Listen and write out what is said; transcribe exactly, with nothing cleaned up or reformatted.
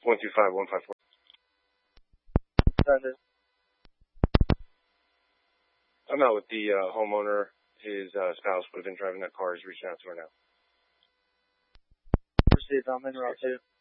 one two five one five four. I'm out with the uh, homeowner. His uh, spouse would have been driving that car. He's reaching out to her now. Received. I'm in route two.